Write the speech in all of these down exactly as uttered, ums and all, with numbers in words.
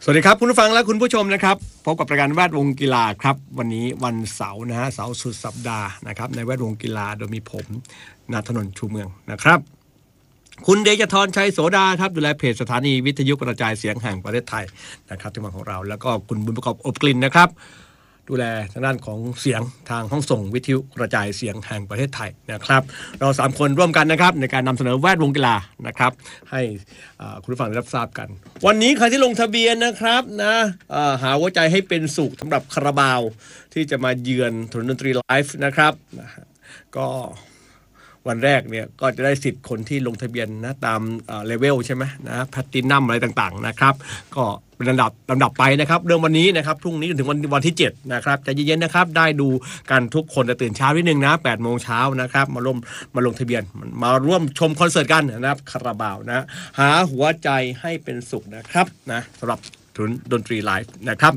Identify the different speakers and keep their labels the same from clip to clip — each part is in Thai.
Speaker 1: สวัสดีครับคุณผู้ฟังและคุณผู้ชมนะครับพบกับรายการแวดวงกีฬาครับวันนี้วันเสาร์นะฮะเสาร์สุดสัปดาห์นะครับในแวดวงกีฬาโดยมีผมณถนนชูเมืองนะครับคุณเดชธรชัยโสดาครับดูแลเพจสถานีวิทยุกระจายเสียงแห่งประเทศไทยนะครับที่มาของเราแล้วก็คุณบุญประกอบอบกลิ่นนะครับดูแลทางด้านของเสียงทางห้องส่งวิทยุกระจายเสียงแห่งประเทศไทยนะครับเราสามคนร่วมกันนะครับในการนำเสนอแวดวงกีฬานะครับให้คุณผู้ฟังได้รับทราบกันวันนี้ใครที่ลงทะเบียนนะครับนะหาหัวใจให้เป็นสุขสำหรับคาราบาวที่จะมาเยือนถนนดนตรีไลฟ์นะครับก็วันแรกเนี่ยก็จะได้สิทธิ์คนที่ลงทะเบียนนะตามเลเวลใช่ไหมนะแพลตินัมอะไรต่างๆนะครับก็เป็นลำดับลำดับไปนะครับเรื่องวันนี้นะครับพรุ่งนี้ถึงวันวันที่เจ็ดนะครับใจเย็นๆนะครับได้ดูกันทุกคนแต่ตื่นเช้านิดนึงนะแปดโมงเช้านะครับมาร่วมมาลงทะเบียนมาร่วมชมคอนเสิร์ตกันนะครับคาราบาวนะหาหัวใจให้เป็นสุขนะครับนะสำหรับถนนดนตรีไลฟ์นะครับ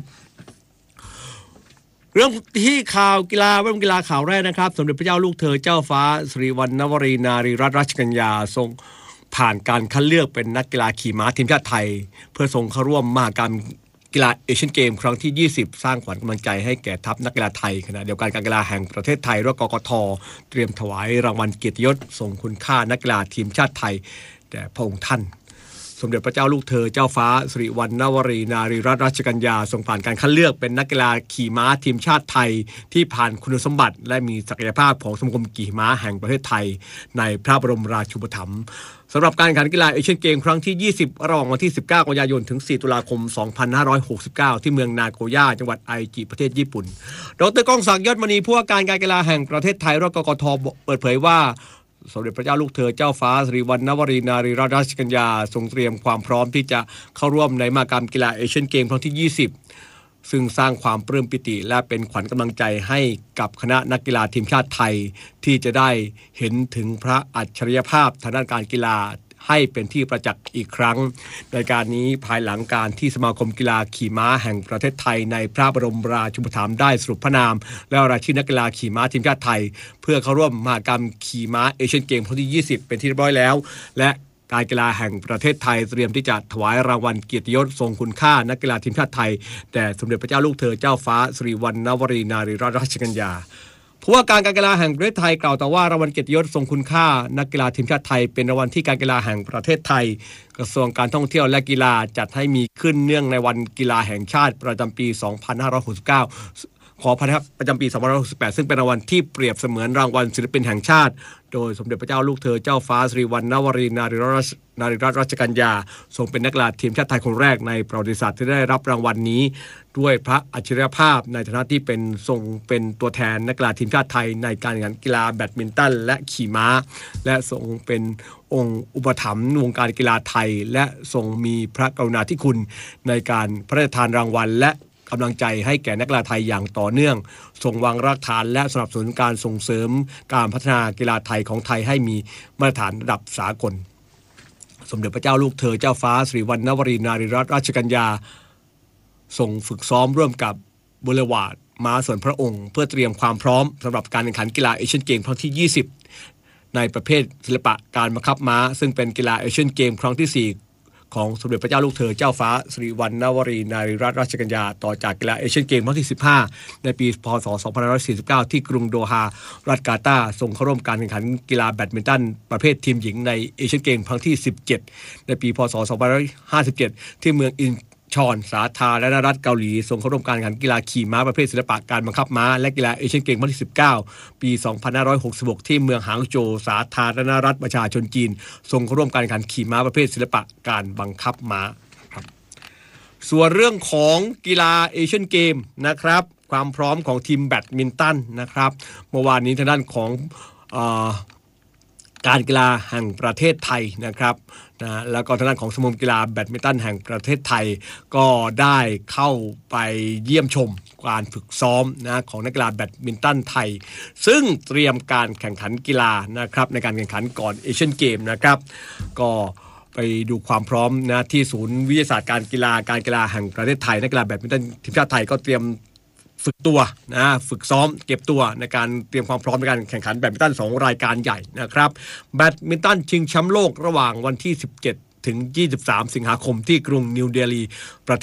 Speaker 1: เรื่องที่ข่าวกีฬาแวดวงกีฬาข่าวแรกนะครับสมเด็จพระเจ้าลูกเธอเจ้าฟ้าสิริวัณณวรีนารีรัตนราชกัญญาทรงผ่านการคัดเลือกเป็นนักกีฬาขี่ม้าทีมชาติไทยเพื่อทรงเข้าร่วมมหกรรมกีฬาเอเชียนเกมครั้งที่ยี่สิบสร้างขวัญกำลังใจให้แก่ทัพนักกีฬาไทยขณะเดียวกันการกีฬาแห่งประเทศไทยหรือกกท.เตรียมถวายรางวัลเกียรติยศทรงคุณค่านักกีฬาทีมชาติไทยแด่พระองค์ท่านสมเด็จพระเจ้าลูกเธอเจ้าฟ้าสิริวัณณวรีนารีรัตนราชกัญญาทรงผ่านการคัดเลือกเป็นนักกีฬาขี่ม้าทีมชาติไทยที่ผ่านคุณสมบัติและมีศักยภาพของสมาคมขี่ม้าแห่งประเทศไทยในพระบรมราชูปถัมภ์สำหรับการแข่งขันกีฬาเอเชียนเกมครั้งที่ยี่สิบระหว่างวันที่สิบเก้ากันยายนถึงสี่ตุลาคมสองพันห้าร้อยหกสิบเก้าที่เมืองนาโกย่าจังหวัดไอจิประเทศญี่ปุ่นดร.ก้องศักดิ์ยอดมณีผู้ว่าการการกีฬาแห่งประเทศไทยหรือกกท.เปิดเผยว่าสมเด็จพระเจ้าลูกเธอเจ้าฟ้าสิริวัณณวรีนารีรัตนราชกัญญาทรงเตรียมความพร้อมที่จะเข้าร่วมในมหกรรมกีฬาเอเชียนเกมครั้งที่ยี่สิบซึ่งสร้างความปลื้มปิติและเป็นขวัญกำลังใจให้กับคณะนักกีฬาทีมชาติไทยที่จะได้เห็นถึงพระอัจฉริยภาพทางด้านการกีฬาให้เป็นที่ประจักษ์อีกครั้งในการนี้ภายหลังการที่สมาคมกีฬาขี่ม้าแห่งประเทศไทยในพระบรมราชูปถัมภ์ได้สรุปพระนามและรายชื่อนักกีฬาขี่ม้าทีมชาติไทยเพื่อเข้าร่วมมหกรรมขี่ม้าเอเชียนเกมครั้งที่ยี่สิบเป็นที่เรียบร้อยแล้วและการกีฬาแห่งประเทศไทยเตรียมที่จะถวายรางวัลเกียรติยศทรงคุณค่านักกีฬาทีมชาติไทยแด่สมเด็จพระเจ้าลูกเธอเจ้าฟ้าสิริวัณณวรีนารีรัตนราชกัญญาผู้ว่าการการกีฬาแห่งประเทศไทยกล่าวต่อว่ารางวัลเกียรติยศทรงคุณค่านักกีฬาทีมชาติไทยเป็นรางวัลที่การกีฬาแห่งประเทศไทยกระทรวงการท่องเที่ยวและกีฬาจัดให้มีขึ้นเนื่องในวันกีฬาแห่งชาติประจำปีสองพันห้าร้อยหกสิบเก้าขออภัยครับประจำปีสองพันห้าร้อยหกสิบแปดซึ่งเป็นรางวัลที่เปรียบเสมือนรางวัลศิลปินแห่งชาติโดยสมเด็จพระเจ้าลูกเธอเจ้าฟ้าสิริวัณณวรีนารีรัตนนารีรัตนราชกัญญาทรงเป็นนักกีฬาทีมชาติไทยคนแรกในประวัติศาสตร์ที่ได้รับรางวัลนี้ด้วยพระอัจฉริยภาพในฐานะที่เป็นทรงเป็นตัวแทนนักกีฬาทีมชาติไทยในการแข่งขันกีฬาแบดมินตันและขี่ม้าและทรงเป็นองค์อุปถัมภ์วงการกีฬาไทยและทรงมีพระกรุณาธิคุณในการพระราชทานรางวัลและกำลังใจให้แก่นักกีฬาไทยอย่างต่อเนื่องทรงวางรากฐานและสนับสนุนการส่งเสริมการพัฒนากีฬาไทยของไทยให้มีมาตรฐานระดับสากลสมเด็จพระเจ้าลูกเธอเจ้าฟ้าสิริวัณณวรีนารีรัตนราชกัญญาส่งฝึกซ้อมร่วมกับบริวารม้าส่วนพระองค์เพื่อเตรียมความพร้อมสำหรับการแข่งขันกีฬาเอเชียนเกมครั้งที่ยี่สิบในประเภทศิลปะการบังคับม้าซึ่งเป็นกีฬาเอเชียนเกมครั้งที่สี่ของสมเด็จพระเจ้าลูกเธอเจ้าฟ้าสิริวัณณวรีนารีรัตนราชกัญญาต่อจากกีฬาเอเชียนเกมครั้งที่สิบห้าในปีพ.ศ. สองพันห้าร้อยสี่สิบเก้าที่กรุงโดฮารัฐกาตาร์ส่งเข้าร่วมการแข่งขันกีฬาแบดมินตันประเภททีมหญิงในเอเชียนเกมครั้งที่สิบเจ็ดในปีพ.ศ. สองพันห้าร้อยห้าสิบเจ็ดที่เมืองอินชอนสาธารณรัฐเกาหลีส่งเข้าร่วมการแข่งขันกีฬาขี่ม้าประเภทศิลปะการบังคับม้าและกีฬาเอเชียนเกมครั้งที่สิบเก้าปีสองพันห้าร้อยหกสิบหกที่เมืองหางโจวสาธารณรัฐประชาชนจีนส่งเข้าร่วมการแข่งขันขี่ม้าประเภทศิลปะการบังคับม้าส่วนเรื่องของกีฬาเอเชียนเกมนะครับความพร้อมของทีมแบดมินตันนะครับเมื่อวานนี้ทางด้านของเอ่อการกีฬาแห่งประเทศไทยนะครับนะแล้วก็ทางด้านของสมาคมกีฬาแบดมินตันแห่งประเทศไทยก็ได้เข้าไปเยี่ยมชมการฝึกซ้อมนะของนักกีฬาแบดมินตันไทยซึ่งเตรียมการแข่งขันกีฬานะครับในการแข่งขันก่อนเอเชียนเกมนะครับก็ไปดูความพร้อมนะที่ศูนย์วิทยาศาสตร์การกีฬาการกีฬาแห่งประเทศไทยนักกีฬาแบดมินตันทีมชาติไทยก็เตรียมฝึกตัวนะฝึกซ้อมเก็บตัวในการเตรียมความพร้อมในการแข่งขันแบดมินตันสองรายการใหญ่นะครับแบดมินตันชิงแชมป์โลกระหว่างวันที่สิบเจ็ดถึงยี่สิบสามสิงหาคมที่กรุงนิวเดลีประเทศ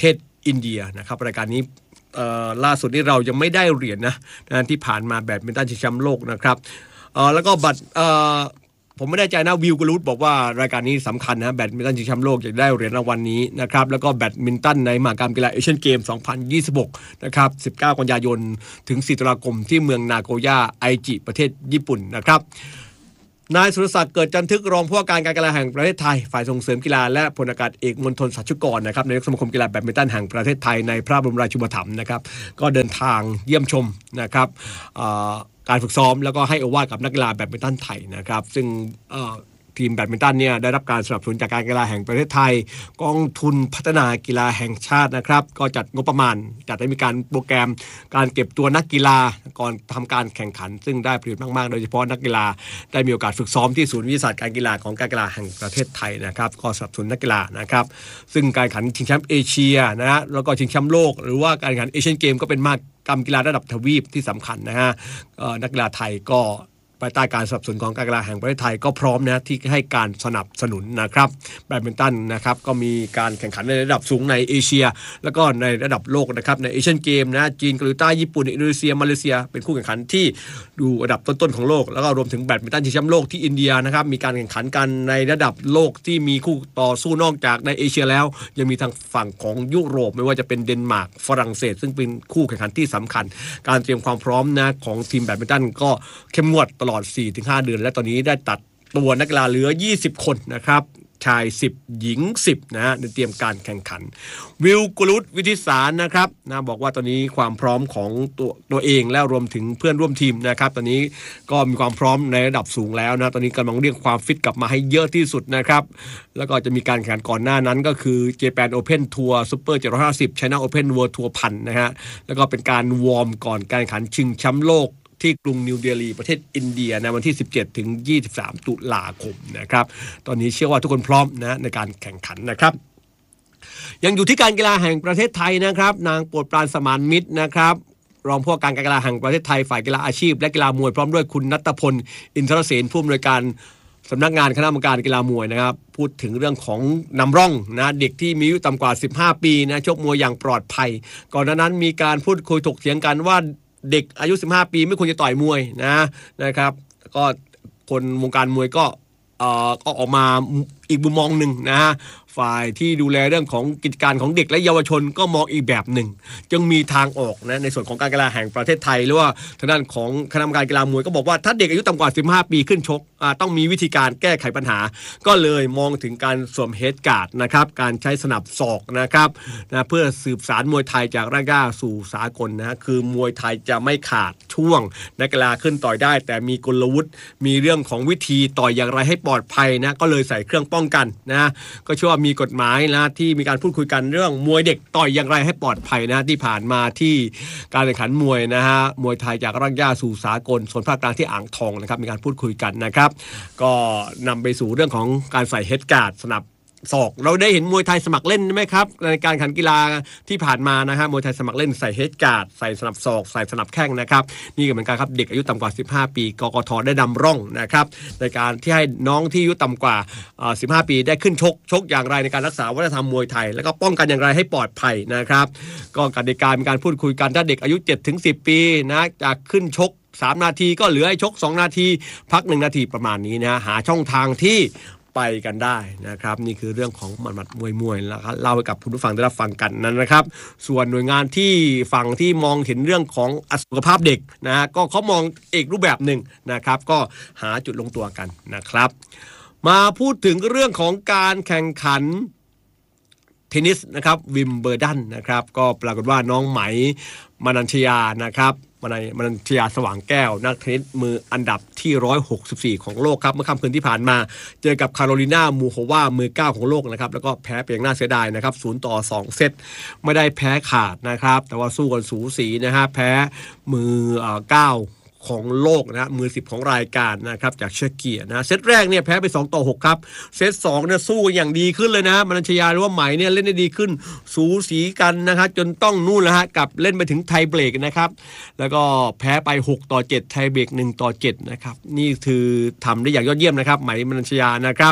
Speaker 1: อินเดียนะครับรายการนี้ล่าสุดนี้เรายังไม่ได้เหรียญ นะนะที่ผ่านมาแบดมินตันชิงแชมป์โลกนะครับแล้วก็บัตรผมไม่แน่ใจนะวิวกรูดบอกว่ารายการนี้สำคัญนะแบดมินตันชิงแชมป์โลกจะได้เหรียญรางวัลนี้นะครับแล้วก็แบดมินตันในมหกรรมกีฬาเอเชียนเกมสองพันยี่สิบหกนะครับสิบเก้ากันยายนถึงสี่ตุลาคมที่เมืองนาโกย่าไอจิประเทศญี่ปุ่นนะครับนายสุรศักดิ์เกิดจันทึกรองผู้ว่าการการกีฬาแห่งประเทศไทยฝ่ายส่งเสริมกีฬาและพลอากาศเอกมณฑลสัชชุกรนะครับนายกสมาคมกีฬาแบดมินตันแห่งประเทศไทยในพระบรมราชูปถัมภ์นะครับก็เดินทางเยี่ยมชมนะครับการฝึกซ้อมแล้วก็ให้โอวาทกับนักกีฬาแบดมินตันไทยนะครับซึ่งทีมแบดมินตันเนี่ยได้รับการสนับสนุนจากการกีฬาแห่งประเทศไทยกองทุนพัฒนากีฬาแห่งชาตินะครับก็จัดงบประมาณจัดให้มีการโปรแกรมการเก็บตัวนักกีฬาก่อนทำการแข่งขันซึ่งได้ประโยชน์มากๆโดยเฉพาะนักกีฬาได้มีโอกาสฝึกซ้อมที่ศูนย์วิทยาศาสตร์การกีฬาของการกีฬาแห่งประเทศไทยนะครับก็สนับสนุนนักกีฬานะครับซึ่งการแข่งขันชิงแชมป์เอเชียนะฮะแล้วก็ชิงแชมป์โลกหรือว่าการแข่งขันเอเชียนเกมก็เป็นมากกรรมกีฬาระดับทวีปที่สำคัญนะฮะนักกีฬาไทยก็ภายใต้การสนับสนุนของการกีฬาแห่งประเทศไทยก็พร้อมนะที่ให้การสนับสนุนนะครับแบดมินตันนะครับก็มีการแข่งขันในระดับสูงในเอเชียแล้วก็ในระดับโลกนะครับในเอเชียนเกมนะจีนเกาหลีใต้ญี่ปุ่นอินโดนีเซียมาเลเซียเป็นคู่แข่งขันที่ดูระดับต้นๆของโลกแล้วก็รวมถึงแบดมินตันชิงแชมป์โลกที่อินเดียนะครับมีการแข่งขันกันในระดับโลกที่มีคู่ต่อสู้นอกจากในเอเชียแล้วยังมีทางฝั่งของยุโรปไม่ว่าจะเป็นเดนมาร์กฝรั่งเศสซึ่งเป็นคู่แข่งขันที่สำคัญการเตรียมความพร้อมนะของทีมแบดมินตันก็เข้มงวดตลอด สี่ถึงห้า เดือนและตอนนี้ได้ตัดตัวนักกีฬาเหลือยี่สิบคนนะครับชายสิบหญิงสิบนะฮะในเตรียมการแข่งขันวิลกรุตวิทิสารนะครับนะบอกว่าตอนนี้ความพร้อมของตัวตัวเองและรวมถึงเพื่อนร่วมทีมนะครับตอนนี้ก็มีความพร้อมในระดับสูงแล้วนะตอนนี้กำลังเรียกความฟิตกลับมาให้เยอะที่สุดนะครับแล้วก็จะมีการแข่งขันก่อนหน้านั้นก็คือ Japan Open Tour Super เจ็ดร้อยห้าสิบ China Open World Tour พันนะฮะแล้วก็เป็นการวอร์มก่อนการแข่งขันชิงแชมป์โลกที่กรุงนิวเดลีประเทศอินเดียในวันที่สิบเจ็ดถึงยี่สิบสามตุลาคมนะครับตอนนี้เชื่อว่าทุกคนพร้อมนะในการแข่งขันนะครับยังอยู่ที่การกีฬาแห่งประเทศไทยนะครับนางโปรดปรานสมานมิตรนะครับรองผู้ว่าการการกีฬาแห่งประเทศไทยฝ่ายกีฬาอาชีพและกีฬามวยพร้อมด้วยคุณณัฐพลอินทรเสนผู้อำนวยการสำนักงานคณะกรรมการกีฬามวยนะครับพูดถึงเรื่องของนำร่องนะเด็กที่มีอายุต่ำกว่าสิบห้าปีนะชกมวยอย่างปลอดภัยก่อนหน้านั้นมีการพูดคุยถกเถียงกันว่าเด็กอายุสิบห้าปีไม่ควรจะต่อยมวยนะนะครับก็คนวงการมวยก็เอ่อก็ออกมาอีกมุมมองหนึ่งนะฮะฝ่ายที่ดูแลเรื่องของกิจการของเด็กและเยาวชนก็มองอีกแบบหนึ่งจึงมีทางออกนะในส่วนของการกีฬาแห่งประเทศไทยหรือว่าทางด้านของคณะกรรมการกีฬามวยก็บอกว่าถ้าเด็กอายุต่ำกว่าสิบห้าปีขึ้นชกต้องมีวิธีการแก้ไขปัญหาก็เลยมองถึงการสวมเฮดการ์ดนะครับการใช้สนับศอกนะครับนะเพื่อสืบสานมวยไทยจากรากหญ้าสู่สากลนะคือมวยไทยจะไม่ขาดช่วงนักกีฬาขึ้นต่อยได้แต่มีกลวุธมีเรื่องของวิธีต่อยอย่างไรให้ปลอดภัยนะก็เลยใส่เครื่องป้องกันนะก็เชื่อว่ามีกฎหมายนะที่มีการพูดคุยกันเรื่องมวยเด็กต่อยอย่างไรให้ปลอดภัยนะที่ผ่านมาที่การแข่งขันมวยนะฮะมวยไทยจากรากหญ้าสู่สากลส่วนภาคกลางที่อ่างทองนะครับมีการพูดคุยกันนะครับก็นำไปสู่เรื่องของการใส่เฮดการ์ดสนับศอกเราได้เห็นมวยไทยสมัครเล่นไหมครับในการแข่งขันกีฬาที่ผ่านมานะฮะมวยไทยสมัครเล่นใส่เฮดการ์ดใส่สนับศอกใส่สนับแข้งนะครับนี่ก็เหมือนกันครับเด็กอายุต่ำกว่าสิบห้าปีกกทได้นำร่องนะครับในการที่ให้น้องที่อายุต่ำกว่าสิบห้าปีได้ขึ้นชกชกอย่างไรในการรักษาวัฒนธรรมมวยไทยแล้วก็ป้องกันอย่างไรให้ปลอดภัยนะครับก็กติกามีการพูดคุยกันถ้าเด็กอายุ เจ็ดถึงสิบ ปีนะจากขึ้นชกสามนาทีก็เหลือให้ชกสองนาทีพักหนึ่งนาทีประมาณนี้นะหาช่องทางที่ไปกันได้นะครับนี่คือเรื่องของหมัดมวยมวยแล้วครับเล่าให้กับผู้ฟังได้รับฟังกันนั้นนะครับส่วนหน่วยงานที่ฝั่งที่มองเห็นเรื่องของสุขภาพเด็กนะฮะก็เขามองอีกรูปแบบหนึ่งนะครับก็หาจุดลงตัวกันนะครับมาพูดถึงเรื่องของการแข่งขันเทนนิสนะครับวิมเบิลดันนะครับก็ปรากฏว่าน้องไหมมนัญชยานะครับมนัญชยาสว่างแก้วนักเทนนิสมืออันดับที่หนึ่งร้อยหกสิบสี่ของโลกครับเมื่อค่ำคืนที่ผ่านมาเจอกับคาโรลิน่ามูโความือเก้าของโลกนะครับแล้วก็แพ้เพียงน่าเสียดายนะครับศูนย์ต่อสองเซตไม่ได้แพ้ขาดนะครับแต่ว่าสู้กันสูสีนะฮะแพ้มือเก้าของโลกนะมือสิบของรายการนะครับจากเชคเกียนะเซตแรกเนี่ยแพ้ไปสองต่อหกครับเซตสองเนี่ยสู้อย่างดีขึ้นเลยนะมนัญชยาหรือว่าไหมเนี่ยเล่นได้ดีขึ้นสูสีกันนะครับจนต้องนู่นแล้วฮะกับเล่นไปถึงไทเบรกนะครับแล้วก็แพ้ไปหกต่อเจ็ดไทเบรกหนึ่งต่อเจ็ดนะครับนี่คือทำได้อย่างยอดเยี่ยมนะครับไหมมนัญชยานะครับ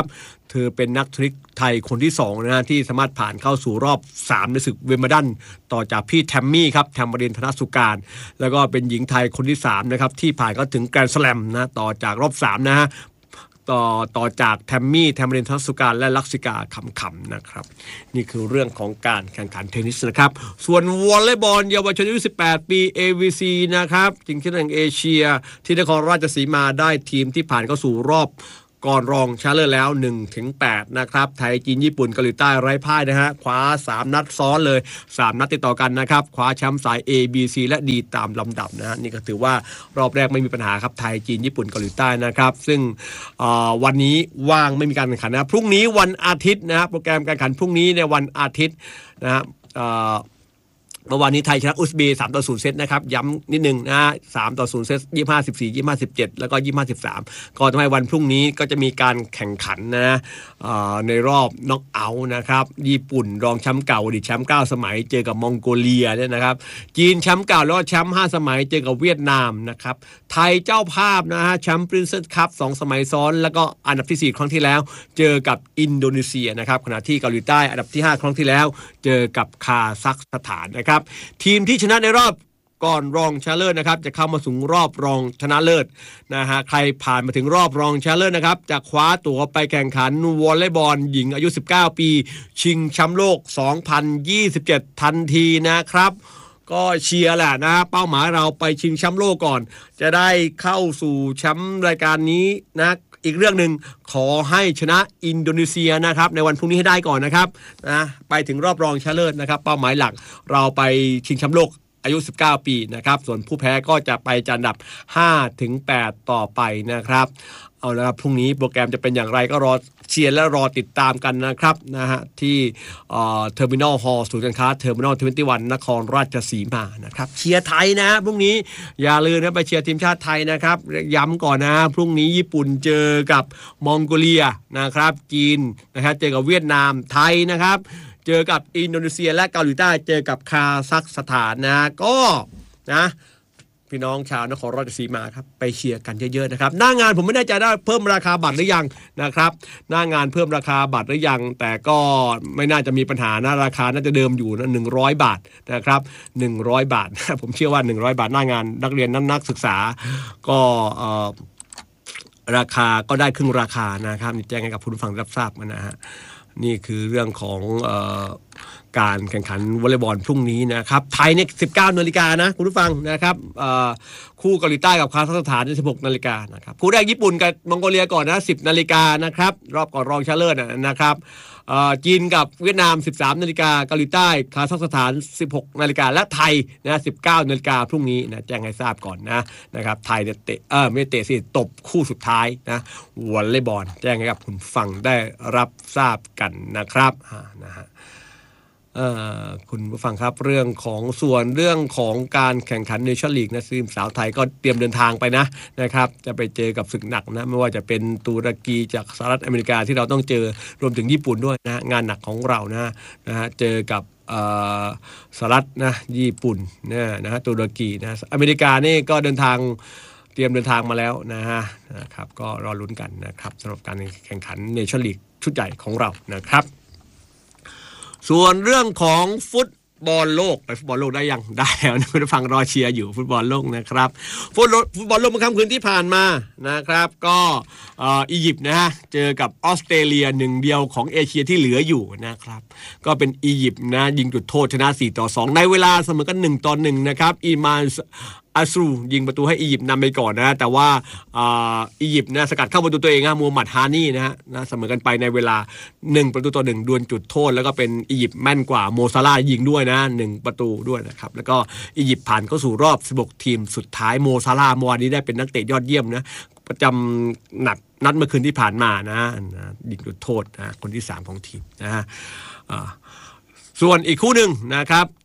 Speaker 1: เธอเป็นนักเทนนิสไทยคนที่สองนะฮะที่สามารถผ่านเข้าสู่รอบสามในศึกเวมเบิลดันต่อจากพี่แทมมี่ครับแทมบรินธนสุการแล้วก็เป็นหญิงไทยคนที่สามนะครับที่ผ่านเข้าถึงแกรนด์สแลมนะต่อจากรอบสามนะฮะต่อต่อจากแทมมี่แทมบรินธนสุการและลักษิกาคำคำนะครับนี่คือเรื่องของการแข่งขันเทนนิสนะครับส่วนวอลเลย์บอลเยาวชนอายุสิบแปดปี เอ วี ซี นะครับจริงๆแห่งเอเชียที่นครราชสีมาได้ทีมที่ผ่านเข้าสู่รอบก่อนรองชนะเลิศแล้ว หนึ่งถึงแปด นะครับไทยจีนญี่ปุ่นเกาหลีใต้ไร้พ่ายนะฮะคว้าสามนัดซ้อนเลยสามนัดติดต่อกันนะครับคว้าแชมป์สาย A B C และ D ตามลำดับนะฮะนี่ก็ถือว่ารอบแรกไม่มีปัญหาครับไทยจีนญี่ปุ่นเกาหลีใต้นะครับซึ่งวันนี้ว่างไม่มีการแข่งขันนะพรุ่งนี้วันอาทิตย์นะฮะโปรแกรมการแข่งขันพรุ่งนี้ในวันอาทิตย์นะฮะเมื่อวานนี้ไทยชนะอุซเบย์สามต่อศูนย์เซตนะครับย้ำนิดนึงนะสามต่อศูนย์เซตยี่สิบห้า สิบสี่ ยี่สิบห้า สิบเจ็ดแล้วก็ยี่สิบห้า สิบสามก็ทำให้วันพรุ่งนี้ก็จะมีการแข่งขันนะในรอบน็อกเอาท์นะครับญี่ปุ่นรองแชมป์เก่าอดีตแชมป์เก้าสมัยเจอกับมองโกเลียเนี่ยนะครับจีนแชมป์เก่าแล้วก็แชมป์ห้าสมัยเจอกับเวียดนามนะครับไทยเจ้าภาพนะฮะแชมป์ปรินเซสคัพสองสมัยซ้อนแล้วก็อันดับที่สี่ครั้งที่แล้วเจอกับอินโดนีเซียนะครับขณะที่เกาหลีใต้อันดับที่ห้าครั้งที่แล้วเจอกับคาซัคสถานนะครับทีมที่ชนะในรอบก่อนรองชนะเลิศนะครับจะเข้ามาสู่รอบรองชนะเลิศนะฮะใครผ่านมาถึงรอบรองชนะเลิศนะครับจะคว้าตั๋วไปแข่งขันวอลเลย์บอลหญิงอายุสิบเก้าปีชิงแชมป์โลกสองพันยี่สิบเจ็ดทันทีนะครับก็เชียร์แหละนะเป้าหมายเราไปชิงแชมป์โลกก่อนจะได้เข้าสู่แชมป์รายการนี้นะอีกเรื่องหนึ่งขอให้ชนะอินโดนีเซียนะครับในวันพรุ่งนี้ให้ได้ก่อนนะครับนะไปถึงรอบรองชนะเลิศนะครับเป้าหมายหลักเราไปชิงแชมป์โลกอายุสิบเก้าปีนะครับส่วนผู้แพ้ก็จะไปจัดอันดับ ห้าถึงแปด ต่อไปนะครับเอาละครับพรุ่งนี้โปรแกรมจะเป็นอย่างไรก็รอเชียร์และรอติดตามกันนะครับนะฮะที่เอ่อเทอร์มินอลฮอลล์ศูนย์การค้าเทอร์มินอลยี่สิบเอ็ดนครราชสีมานะครับเชียร์ไทยนะพรุ่งนี้อย่าลืมนะไปเชียร์ทีมชาติไทยนะครับย้ำก่อนนะพรุ่งนี้ญี่ปุ่นเจอกับมองโกเลียนะครับจีนนะครับเจอกับเวียดนามไทยนะครับเจอกับอินโดนีเซียและเกาหลีใต้เจอกับคาซัคสถานนะก็นะพี่น้องชาวนครราชสีมาครับไปเชียร์กันเยอะๆนะครับหน้างานผมไม่แน่ใจได้เพิ่มราคาบัตรหรือยังนะครับหน้างานเพิ่มราคาบัตรหรือยังแต่ก็ไม่น่าจะมีปัญหานะราคาน่าจะเดิมอยู่นะหนึ่งร้อยบาทนะครับหนึ่งร้อยบาทผมเชื่อว่าหนึ่งร้อยบาทหน้างานนักเรียนนักศึกษาก็เอ่อราคาก็ได้ครึ่งราคานะครับนี่แจ้งให้กับผู้ฟังรับทราบนะฮะนี่คือเรื่องของเอ่อการแข่งขันวอลเลย์บอลพรุ่งนี้นะครับไทยเนี่ยสิบเก้านาฬิกานะคุณผู้ฟังนะครับคู่เกาหลีใต้กับคาซัคสถานสิบหกนาฬิกานะครับคู่แรกญี่ปุ่นกับมองโกเลียก่อนนะสิบนาฬิกานะครับรอบก่อนรองชนะเลิศนะครับจีนกับเวียดนามสิบสามนาฬิกาเกาหลีใต้คาซัคสถานสิบหกนาฬิกาและไทยนะสิบเก้านาฬิกาพรุ่งนี้นะแจ้งให้ทราบก่อนนะนะครับไทยเนี่ยเตะเออไม่เตะสิตบคู่สุดท้ายนะวอลเลย์บอลแจ้งให้กับคุณฟังได้รับทราบกันนะครับนะฮะคุณผู้ฟังครับเรื่องของส่วนเรื่องของการแข่งขันเนชั่นลีกนะทีมสาวไทยก็เตรียมเดินทางไปนะนะครับจะไปเจอกับศึกหนักนะไม่ว่าจะเป็นตุรกีจากสหรัฐอเมริกาที่เราต้องเจอรวมถึงญี่ปุ่นด้วยนะงานหนักของเรานะนะฮะเจอกับสหรัฐนะญี่ปุ่นนะนะฮะตุรกีนะอเมริกานี่ก็เดินทางเตรียมเดินทางมาแล้วนะฮะนะครับก็รอลุ้นกันนะครับสำหรับการแข่งขันเนชั่นลีกชุดใหญ่ของเรานะครับส่วนเรื่องของฟุตบอลโลกไปฟุตบอลโลกได้ยังได้แล้วนะคุณผู้ฟังรอเชียร์อยู่ฟุตบอลโลกนะครับฟุตฟุตบอลโลกเมื่อค่ำคืนที่ผ่านมานะครับก็อียิปต์นะฮะเจอกับออสเตรเลียหนึ่งเดียวของเอเชียที่เหลืออยู่นะครับก็เป็นอียิปต์นะยิงจุดโทษชนะสี่ต่อสองในเวลาเสมอกันหนึ่งต่อหนึ่งนะครับอีมานอาซูยิงประตูให้อียิปต์นำไปก่อนนะแต่ว่าอียิปต์นะสกัดเข้าประตูตัวเองนะมูฮัมหมัดฮานี่นะฮะนะเสมอกันไปในเวลาหนึ่งประตูต่อหนึ่งดวลจุดโทษแล้วก็เป็นอียิปต์แม่นกว่าโมซาลาห์ยิงด้วยนะหนึ่งประตูด้วยนะครับแล้วก็อียิปต์ผ่านเข้าสู่รอบสิบหกทีมสุดท้ายโมซาลาห์เมื่อวานนี้ได้เป็นนักเตะยอดเยี่ยมนะประจำนัดนัดเมื่อคืนที่ผ่านมานะนะยิงจุดโทษนะคนที่สามของทีมนะฮะส่วนอีกคู่นึงนะครับ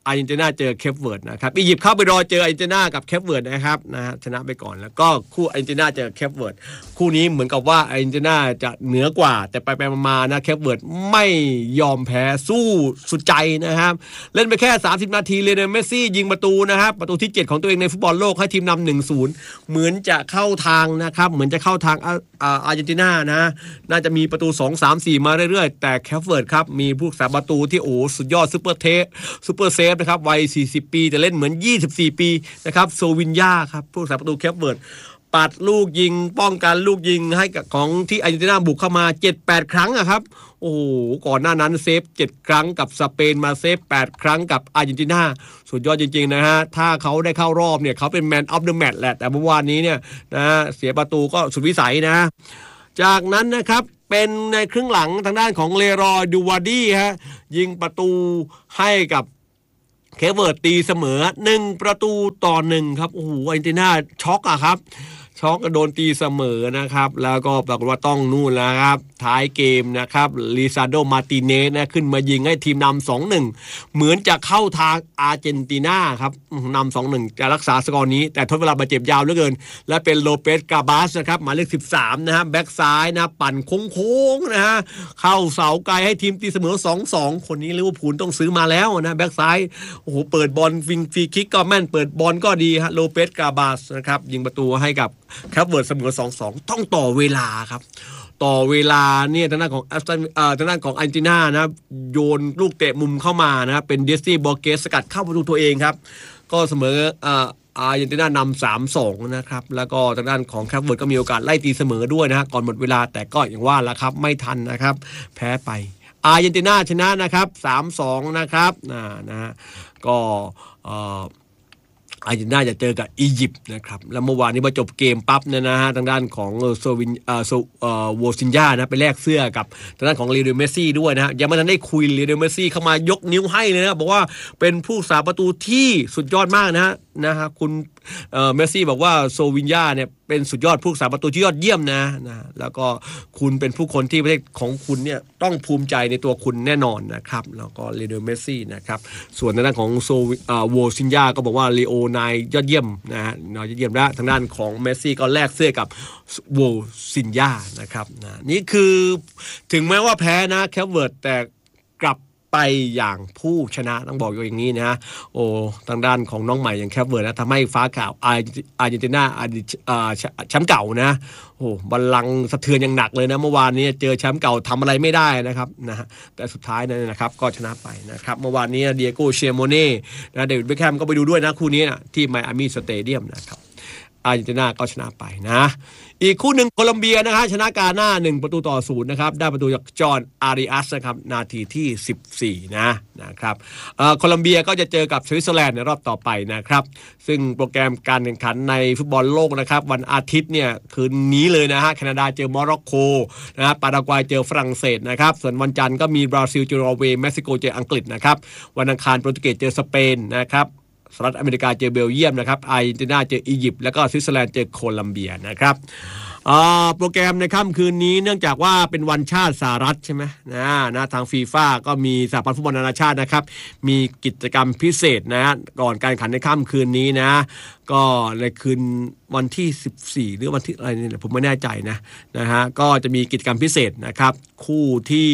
Speaker 1: อาร์เจนตินาเจอเคปเวิร์ดนะครับอียิปต์เข้าไปรอเจออาร์เจนตินากับเคปเวิร์ดนะครับนะฮะชนะไปก่อนแล้วก็คู่อาร์เจนตินาเจอเคปเวิร์ดคู่นี้เหมือนกับว่าอาร์เจนตินาจะเหนือกว่าแต่ไปไปมาๆนะเคปเวิร์ดไม่ยอมแพ้สู้สุดใจนะครับเล่นไปแค่สามสิบนาทีเลโอเนลเมสซี่ยิงประตูนะครับประตูที่เจ็ดของตัวเองในฟุตบอลโลกให้ทีมนำ หนึ่งศูนย์ เหมือนจะเข้าทางนะครับเหมือนจะเข้าทางอาร์เจนตินานะน่าจะมีประตูสอง สาม สี่มาเรื่อยๆแต่เคปเวิร์ดครับมีผู้รักษาประตูที่โอ้สุดยอดซุปเปอร์เทสซุปเปอร์เซฟนะครับวัยสี่สิบปีแต่เล่นเหมือนยี่สิบสี่ปีนะครับโซวินญาครับผู้รักษาประตูเคปเวิร์ดปัดลูกยิงป้องกันลูกยิงให้กับของที่อาร์เจนตินาบุกเข้ามา เจ็ดแปด ครั้งอะครับโอ้โหก่อนหน้านั้นเซฟเจ็ดครั้งกับสเปนมาเซฟแปดครั้งกับอาร์เจนตินาสุดยอดจริงๆนะฮะถ้าเขาได้เข้ารอบเนี่ยเขาเป็นแมนออฟเดอะแมตช์แหละแต่เมื่อวานนี้เนี่ยนะเสียประตูก็สุดวิสัยนะจากนั้นนะครับเป็นในครึ่งหลังทางด้านของเลรอยดูวาดี้ฮะยิงประตูให้กับเคปเวิร์ดตีเสมอหนึ่งประตูต่อหนึ่งครับโอ้โหอาร์เจนตินาช็อกอะครับช็อกก็โดนตีเสมอนะครับแล้วก็ปรากฏว่าต้องนู่นแล้วครับท้ายเกมนะครับลิซาโดมาติเนสนะขึ้นมายิงให้ทีมนำ สองหนึ่ง เหมือนจะเข้าทางอาร์เจนตินาครับนำ สองหนึ่ง จะรักษาสกอร์นี้แต่ทดเวลาบาดเจ็บยาวเหลือเกินและเป็นโลเปสกาบาสนะครับหมายเลขสิบสามนะฮะแบ็คซ้ายนะปั่นโค้งๆนะฮะเข้าเสาไกลให้ทีมตีเสมอ สองสอง คนนี้ลิเวอร์พูลต้องซื้อมาแล้วนะแบ็คซ้ายโอ้โหเปิดบอลฟิงฟรีคิกก็แม่นเปิดบอลก็ดีฮะโลเปสกาบาสนะครับยิงประตูให้กับเคปเวิร์ดเสมอ สองสอง ต้องต่อเวลาครับต่อเวลาเนี่ยทางด้านของแอสตันเอ่อทางด้านของอาร์เจนตินานะโยนลูกเตะมุมเข้ามานะครับเป็นเดซี่บอร์เกสสกัดเข้าประตูตัวเองครับก็เสมอเอ่ออาร์เจนตินานำ สามสอง นะครับแล้วก็ทางด้านของแคปเวิร์ดก็มีโอกาสไล่ตีเสมอด้วยนะฮะก่อนหมดเวลาแต่ก็อย่างว่าละครับไม่ทันนะครับแพ้ไปอาร์เจนตินาชนะนะครับ สามสอง นะครับนะนะฮะก็เอ่ออาร์เจนตินาจะเจอกับอียิปต์นะครับแล้วเมื่อวานนี้พอจบเกมปั๊บเนี่ยนะฮะทางด้านของโซวินเอ่อโซเอ่อโวซินญานะไปแลกเสื้อกับทางด้านของลีโอเนลเมสซี่ด้วยนะฮะยังไม่ทันได้คุยลีโอเนลเมสซี่เข้ามายกนิ้วให้เลยนะบอกว่าเป็นผู้รักษาประตูที่สุดยอดมากนะฮะนะฮะคุณเอ่อเมสซี่บอกว่าโซวินญาเนี่ยเป็นสุดยอดผู้รักษาประตูที่ยอดเยี่ยมนะนะแล้วก็คุณเป็นผู้คนที่ประเทศของคุณเนี่ยต้องภูมิใจในตัวคุณแน่นอนนะครับแล้วก็ลีโอเนลเมสซี่นะครับส่วนทางด้านของโซเอ่อโวซินญาก็บอกว่าลีโอนายยอดเยี่ยมนะฮะยอดเยี่ยมและทางด้านของเมสซี่ก็แลกเสื้อกับโวซินญานะครับนะนี่คือถึงแม้ว่าแพ้นะแคปเวิร์ดแต่กลับไปอย่างผู้ชนะต้องบอกอย่างนี้นะโอ้ทางด้านของน้องใหม่อย่างแคปเวิร์ดนะทำให้ฟ้าขาวอาร์เจนตินาอดีตแชมป์เก่านะโอ้บัลลังก์สะเทือนอย่างหนักเลยนะเมื่อวานนี้เจอแชมป์เก่าทำอะไรไม่ได้นะครับนะฮะแต่สุดท้ายนั่นนะครับก็ชนะไปนะครับเมื่อวานนี้เดียโก้เชียโมเน่นะเดวิดเบ็คแฮมก็ไปดูด้วยนะคู่นี้นะที่ไมอามี่สเตเดียมนะครับอาร์เจนตินาก็ชนะไปนะอีกคู่หนึ่งโคลัมเบียนะครับชนะกาน่าหนึ่งประตูต่อศูนย์นะครับได้ประตูจากจอห์นอาริอัสนะครับนาทีที่สิบสี่นะนะครับเอ่อโคลัมเบียก็จะเจอกับสวิตเซอร์แลนด์ในรอบต่อไปนะครับซึ่งโปรแกรมการแข่งขันในฟุตบอลโลกนะครับวันอาทิตย์เนี่ยคืนนี้เลยนะฮะแคนาดาเจอโมร็อกโกนะครับปารากวัยเจอฝรั่งเศสนะครับส่วนวันจันทร์ก็มีบราซิลเจอนอร์เวย์เม็กซิโกเจออังกฤษนะครับวันอังคารโปรตุเกสเจอสเปนนะครับสหรัฐอเมริกาเจอเบลเยียมนะครับอาร์เจนตินาเจออียิปต์แล้วก็สวิตเซอร์แลนด์เจอโคลัมเบียนะครับโปรแกรมในค่ำคืนนี้เนื่องจากว่าเป็นวันชาติสหรัฐใช่ไหมนะนะทางฟีฟ่าก็มีสหพันธ์ฟุตบอลนานาชาตินะครับมีกิจกรรมพิเศษนะก่อนการแข่งขันในค่ำคืนนี้นะก็ในคืนวันที่สิบสี่หรือวันที่อะไรนี่ผมไม่แน่ใจนะนะฮะก็จะมีกิจกรรมพิเศษนะครับคู่ที่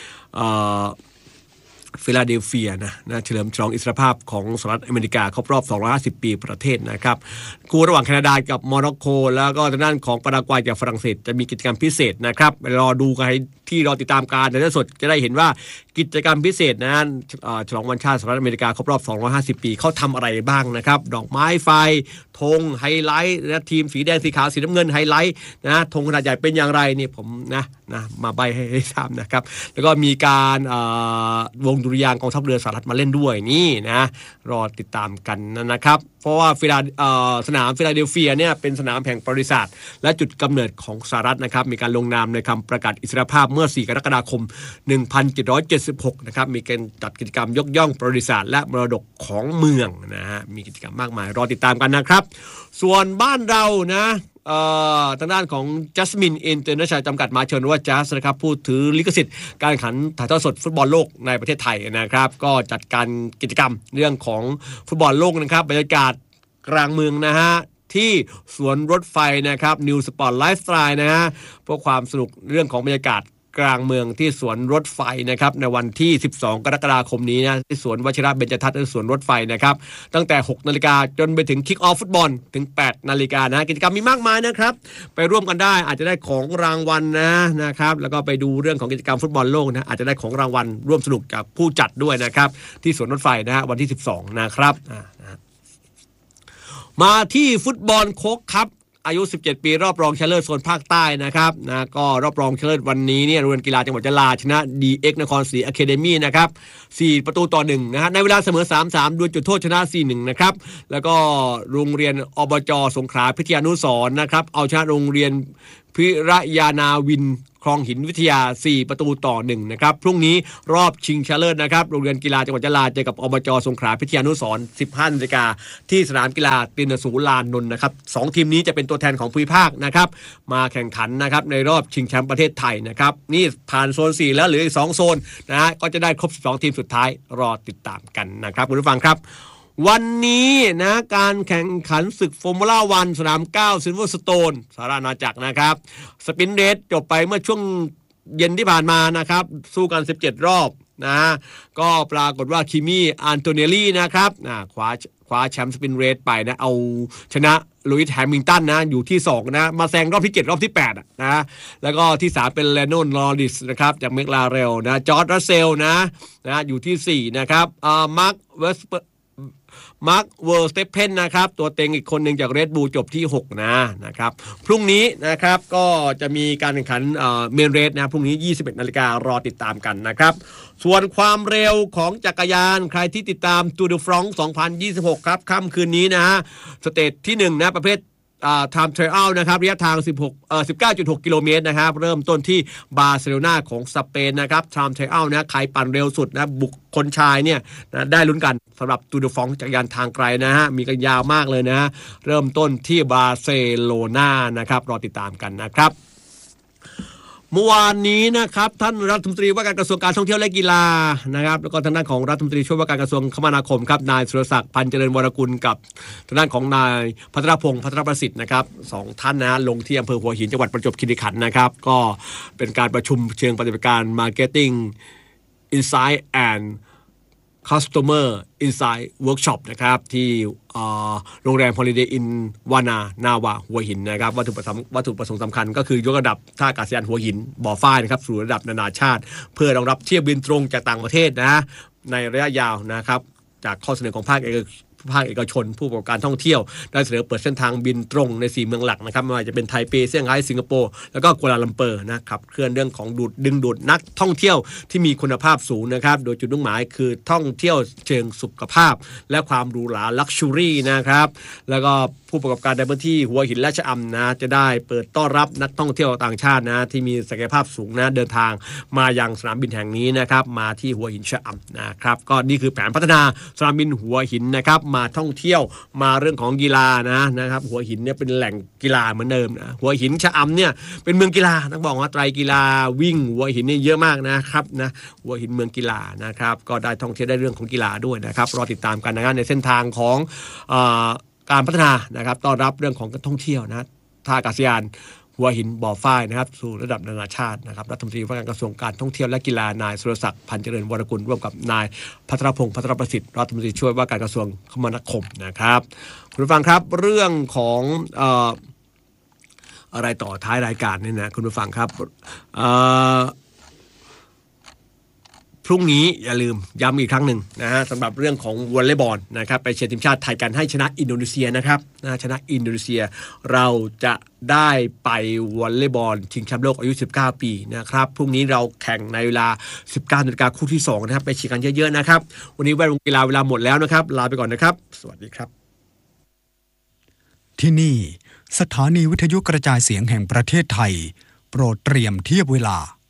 Speaker 1: ฟิลาเดลเฟียนะนะเฉลิมฉลองอิสรภาพของสหรัฐอเมริกาครบรอบสองร้อยห้าสิบปีประเทศนะครับคู่ระหว่างแคนาดากับโมร็อกโกแล้วก็ทางด้านของปารากวัยกับฝรั่งเศสจะมีกิจกรรมพิเศษนะครับรอดูกันให้ที่รอติดตามการถ่ายทอดสดจะได้เห็นว่ากิจกรรมพิเศษนะฉลองวันชาติสหรัฐอเมริกาครบรอบสองร้อยห้าสิบปีเขาทำอะไรบ้างนะครับดอกไม้ไฟธงไฮไลท์นะทีมสีแดงสีขาวสีน้ำเงินไฮไลท์นะธงขนาดใหญ่เป็นอย่างไรนี่ผมนะนะมาใบให้ให้ทราบนะครับแล้วก็มีการวงดุริยางค์กองทัพเรือสหรัฐมาเล่นด้วยนี่นะรอติดตามกันนะครับเพราะว่าฟิลาสนามฟิลาเดลเฟียเนี่ยเป็นสนามแห่งประวัติศาสตร์และจุดกำเนิดของสหรัฐนะครับมีการลงนามในคำประกาศอิสรภาพเมื่อสี่กรกฎาคมหนึ่งพันเจ็ดร้อยเจ็ดสิบหกนะครับมีการจัดกิจกรรมยกย่องประวัติศาสตร์และมรดกของเมืองนะฮะมีกิจกรรมมากมายรอติดตามกันนะครับส่วนบ้านเรานะทางด้านของ Jasmine International จำกัดมหาชนหรือว่า Jazz นะครับผู้ถือลิขสิทธิ์การแข่งขันถ่ายทอดสดฟุตบอลโลกในประเทศไทยนะครับก็จัดการกิจกรรมเรื่องของฟุตบอลโลกนะครับบรรยากาศกลางเมืองนะฮะที่สวนรถไฟนะครับ New Sport Lifestyle นะฮะเพื่อความสนุกเรื่องของบรรยากาศกลางเมืองที่สวนรถไฟนะครับในวันที่สิบสองกรกฎาคมนี้นะที่สวนวชิระเบญจทัศน์สวนรถไฟนะครับตั้งแต่ หกนาฬิกา จนไปถึงคิกออฟฟุตบอลถึง แปดนาฬิกานะกิจกรรมมีมากมายนะครับไปร่วมกันได้อาจจะได้ของรางวัลนะนะครับแล้วก็ไปดูเรื่องของกิจกรรมฟุตบอลโลกนะอาจจะได้ของรางวัลร่วมสนุกกับผู้จัดด้วยนะครับที่สวนรถไฟนะฮะวันที่สิบสองนะครับมาที่ฟุตบอลโค้กคัพอายุสิบเจ็ดปีรอบรองชนะเลิศโซนภาคใต้นะครับนะก็รอบรองชนะเลิศวันนี้เนี่ยโรงเรียนกีฬาจังหวัดยะลาชนะ ดี เอ็กซ์ นครศรีอะคาเดมี่นะครับสี่ประตูต่อหนึ่งนะฮะในเวลาเสมอ สามสาม ดวลจุดโทษชนะ สี่หนึ่ง นะครับแล้วก็โรงเรียนอบจ.สงขลาพิทยานุสรณ์นะครับเอาชนะโรงเรียนพิรยานาวินคลองหินวิทยาสี่ประตูต่อหนึ่งนะครับพรุ่งนี้รอบชิงชนะเลิศนะครับโรงเรียนกีฬาจังหวัดยะลาเจอกับอบจ.สงขลาพิทยานุสรณ์ สิบห้านาฬิกาที่สนามกีฬาตินสูรลานนนท์นะครับสองทีมนี้จะเป็นตัวแทนของภูมิภาคนะครับมาแข่งขันนะครับในรอบชิงแชมป์ประเทศไทยนะครับนี่ผ่านโซนสี่แล้วเหลืออีกสองโซนนะฮะก็จะได้ครบสิบสองทีมสุดท้ายรอติดตามกันนะครับคุณผู้ฟังครับวันนี้นะการแข่งขันศึกฟอร์มูล่าวันสนามเก้าซิลเวอร์สโตนสหราชอาณาจักรนะครับสปรินต์เรสจบไปเมื่อช่วงเย็นที่ผ่านมานะครับสู้กันสิบเจ็ดรอบนะก็ปรากฏว่าคิมี่อันโตเนลลี่นะครับนะคว้าคว้าแชมป์สปรินต์เรสไปนะเอาชนะลุยส์แฮมิลตันนะอยู่ที่สองนะมาแซงรอบที่เจ็ดรอบที่แปดนะแล้วก็ที่สามเป็นแลนโนนลอริสนะครับจากเมคลาเรลนะจอร์จรัสเซลนะนะอยู่ที่สี่นะครับอ่ามาร์คเวสมาร์คเวอร์สเตปเพนนะครับตัวเต็งอีกคนหนึ่งจากเรดบูลจบที่หกนะนะครับพรุ่งนี้นะครับก็จะมีการแข่งขันเอ่อเมนเรสนะพรุ่งนี้ ยี่สิบเอ็ดนาฬิการอติดตามกันนะครับส่วนความเร็วของจักรยานใครที่ติดตามตูร์เดอฟรองซ์สองพันยี่สิบหกครับค่ำคืนนี้นะฮะสเตจที่หนึ่งนะประเภทอ่าไทม์เทรลนะครับระยะทางสิบหกเอ่อ สิบเก้าจุดหก กิโลเมตรนะครับเริ่มต้นที่บาร์เซโลนาของสเปนนะครับไทม์เทรลนะใครปั่นเร็วสุดนะบุคคลชายเนี่ยนะได้ลุ้นกันสำหรับตูร์เดอฟรองซ์จักรยานทางไกลนะฮะมีกันยาวมากเลยนะฮะเริ่มต้นที่บาร์เซโลนานะครับรอติดตามกันนะครับเมื่อวานนี้นะครับท่านรัฐมนตรีว่าการกระทรวงการท่องเที่ยวและกีฬานะครับแล้วก็ทางด้านของรัฐมนตรีช่วยว่าการกระทรวงคมนาคมครับนายสุรศักดิ์พันเจริญวรกุลกับทางด้านของนายพัทรพงษ์พัทรประสิทธิ์นะครับสองท่านนะลงที่อำเภอหัวหินจังหวัดประจวบคีรีขันธ์นะครับก็เป็นการประชุมเชิงปฏิบัติการ Marketing Insight and Customer Insight Workshop นะครับที่โรงแรม Holiday Inn วานานาวาหัวหินนะครับวัตถุประสงค์วัตถุประสงค์สำคัญก็คือยกระดับท่าอากาศยานหัวหินบ่อฝ้ายนะครับสู่ระดับนานาชาติเพื่อรองรับเที่ยวบินตรงจากต่างประเทศนะในระยะยาวนะครับจากข้อเสนอของภาคเอกภาคเอกชนผู้ประกอบการท่องเที่ยวได้เสนอเปิดเส้นทางบินตรงในสี่เมืองหลักนะครับไม่ว่าจะเป็นไทเปเซี่ยงไฮ้สิงคโปร์แล้วก็กัวลาลัมเปอร์นะครับเคลื่อนเรื่องของดูดดึงดูดนักท่องเที่ยวที่มีคุณภาพสูงนะครับโดยจุดมุ่งหมายคือท่องเที่ยวเชิงสุขภาพและความหรูหราลักชัวรี่นะครับแล้วก็ผู้ประกอบการในพื้นที่หัวหินและชะอำนะจะได้เปิดต้อนรับนักท่องเที่ยวต่างชาตินะที่มีศักยภาพสูงนะเดินทางมายังสนามบินแห่งนี้นะครับมาที่หัวหินชะอำนะครับก็นี่คือแผนพัฒนาสนามบินหัวหินนะครับมาท่องเที่ยวมาเรื่องของกีฬานะนะครับหัวหินเนี่ยเป็นแหล่งกีฬาเหมือนเดิมนะหัวหินชะอำเนี่ยเป็นเมืองกีฬาต้องบอกว่าไตรกีฬาวิ่งหัวหินนี่เยอะมากนะครับนะหัวหินเมืองกีฬานะครับก็ได้ท่องเที่ยวได้เรื่องของกีฬาด้วยนะครับรอติดตามกันนะครับในเส้นทางของเอ่อการพัฒนานะครับต้อนรับเรื่องของการท่องเที่ยวนะท่าอากาศยานหัวหินบ่อฝ้ายนะครับสู่ระดับนานาชาตินะครับรัฐมนตรีว่าการกระทรวงการท่องเที่ยวและกีฬานายสุรศักดิ์พันเจริญวรกุลร่วมกับนายพัทรพงษ์พัทรประสิทธิ์รัฐมนตรีช่วยว่าการกระทรวงคมนาคมนะครับคุณผู้ฟังครับเรื่องของเอ่ออะไรต่อท้ายรายการนี่นะคุณผู้ฟังครับเอ่อพรุ่งนี้อย่าลืมย้ำอีกครั้งหนึ่งนะฮะสำหรับเรื่องของวอลเลย์บอลนะครับไปเชียร์ทีมชาติไทยกันให้ชนะอินโดนีเซียนะครับนะชนะอินโดนีเซียเราจะได้ไปวอลเลย์บอลชิงแชมป์โลกอายุสิบเก้าปีนะครับพรุ่งนี้เราแข่งในเวลา สิบเก้านาฬิกา คู่ที่สองนะครับไปเชียร์กันเยอะๆนะครับวันนี้แวดวงกีฬาเวลาหมดแล้วนะครับลาไปก่อนนะครับสวัสดีครับ
Speaker 2: ที่นี่สถานีวิทยุกระจายเสียงแห่งประเทศไทยโปรดเตรียมเทียบเวลา